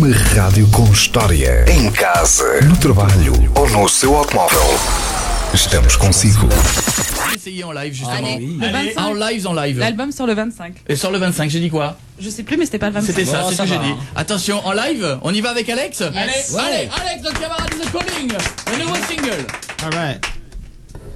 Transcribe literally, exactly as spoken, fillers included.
Uma rádio com história. Em casa, no trabalho ou no seu automóvel. Estamos consigo. Essayer en live justement. Allez, oui. le Allez. vingt-cinq. Ah, en live, en live. L'album sort le vingt-cinq. Et sur le vingt-cinq, j'ai dit quoi? Je sais plus, mais c'était pas le vingt-cinq. C'était ça, Bon, c'est ce ça que j'ai va. dit. Attention, en live, on y va avec Alex? Allez, Ouais. allez, Alex, notre camarade is coming. Le nouveau single. All right.